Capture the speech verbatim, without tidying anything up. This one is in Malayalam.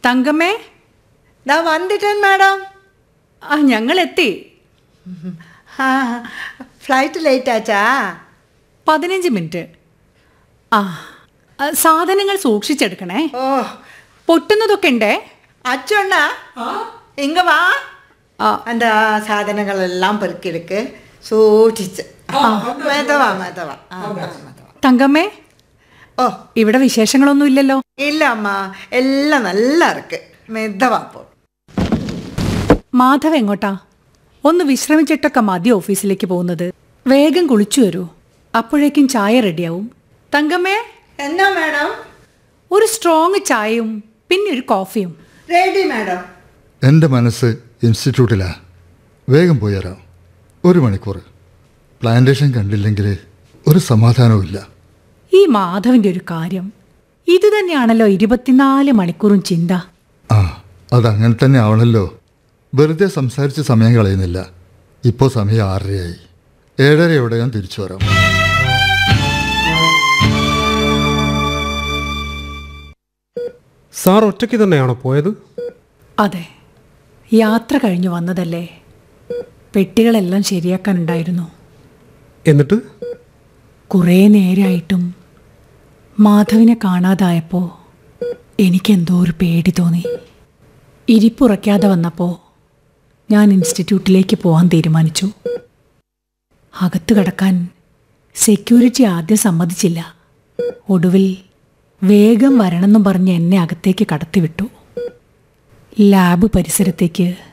തങ്കമ്മേ, ദാ വന്നിട്ടൻ മാഡം. ആ ഞങ്ങളെത്തി. ആ ഫ്ലൈറ്റ് ലേറ്റ് ആച്ചാ? പതിനഞ്ച് മിനിറ്റ്. ആ സാധനങ്ങൾ സൂക്ഷിച്ചെടുക്കണേ. ഓ, പൊട്ടുന്നതൊക്കെ ഉണ്ടേ. അച്ഛണ്ണ ഇങ്ങ വാ. എൻ്റെ ആ സാധനങ്ങളെല്ലാം പെറുക്കിയെടുക്ക്, സൂക്ഷിച്ച്. മെതവാ മെതവാ. തങ്കമ്മേ, ഓ ഇവിടെ വിശേഷങ്ങളൊന്നും ഇല്ലല്ലോ? ഇല്ല അമ്മ, എല്ലാം നല്ല ഇറക്ക്. മെതവാ. പോ. മാധവ് എങ്ങോട്ടാ? ഒന്ന് വിശ്രമിച്ചിട്ടൊക്കെ മതി ഓഫീസിലേക്ക് പോകുന്നത്. വേഗം കുളിച്ചു വരൂ, അപ്പോഴേക്കും ചായ റെഡിയാവും. തങ്കമ്മേ, എന്നാ മാഡം? ഒരു സ്ട്രോങ് ചായയും പിന്നെ ഒരു കോഫിയും. Ready madam. എൻ്റെ മനസ്സ് ഇൻസ്റ്റിറ്റ്യൂട്ടിലാ. വേഗം പോയി തരാം. ഒരു മണിക്കൂർ. പ്ലാന്റേഷൻ കണ്ടില്ലെങ്കിൽ ഒരു സമാധാനവും ഇല്ല. ഈ മാധവിൻ്റെ ഒരു കാര്യം ഇത് തന്നെയാണല്ലോ ഇരുപത്തിനാല് മണിക്കൂറും ചിന്ത. ആ, അതങ്ങനെ തന്നെ ആവണല്ലോ. വെറുതെ സംസാരിച്ച് സമയം കളയുന്നില്ല. ഇപ്പോൾ സമയം ആറരയായി. ഏഴരയോടെ ഞാൻ തിരിച്ചു വരാം. സാർ ഒറ്റയ്ക്ക് തന്നെയാണോ പോയത്? അതെ, യാത്ര കഴിഞ്ഞു വന്നതല്ലേ. പെട്ടികളെല്ലാം ശരിയാക്കാനുണ്ടായിരുന്നു. എന്നിട്ട് കുറേ നേരമായിട്ടും മാധവിനെ കാണാതായപ്പോൾ എനിക്കെന്തോ ഒരു പേടി തോന്നി. ഇരിപ്പുറയ്ക്കാതെ വന്നപ്പോൾ ഞാൻ ഇൻസ്റ്റിറ്റ്യൂട്ടിലേക്ക് പോകാൻ തീരുമാനിച്ചു. അകത്ത് കടക്കാൻ സെക്യൂരിറ്റി ആദ്യം സമ്മതിച്ചില്ല. ഒടുവിൽ വേഗം വരണമെന്നും പറഞ്ഞ് എന്നെ അകത്തേക്ക് കടത്തിവിട്ടു. ലാബ് പരിസരത്തേക്ക്